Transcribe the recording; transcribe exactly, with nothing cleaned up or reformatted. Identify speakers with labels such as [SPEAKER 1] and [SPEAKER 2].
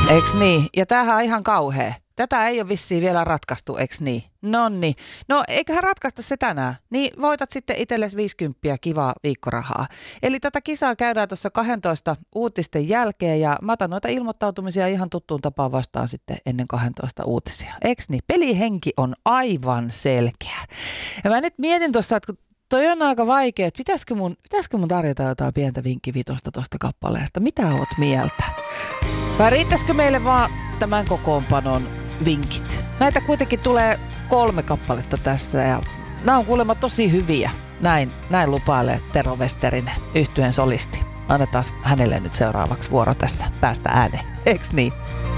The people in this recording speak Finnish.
[SPEAKER 1] Eiks niin? Ja tämähän on ihan kauhea. Tätä ei ole vissiin vielä ratkaistu, eiks niin? Nonni. No eiköhän ratkaista se tänään. Niin voitat sitten itsellesi viisikymppiä kivaa viikkorahaa. Eli tätä kisaa käydään tuossa kahdentoista uutisten jälkeen ja mä otan noita ilmoittautumisia ihan tuttuun tapaan vastaan sitten ennen kahdentoista uutisia. Eiks niin? Pelihenki on aivan selkeä. Ja mä nyt mietin tuossa, että kun toi on aika vaikea, että pitäisikö mun, pitäisikö mun tarjota jotain pientä vinkkivitosta tuosta kappaleesta? Mitä oot mieltä? Vai riittäisikö meille vaan tämän kokoonpanon vinkit? Näitä kuitenkin tulee kolme kappaletta tässä ja nämä on kuulemma tosi hyviä. Näin, näin lupailee Tero Westerinen, yhtyeen solisti. Annetaan hänelle nyt seuraavaksi vuoro tässä päästä ääneen. Eiks niin?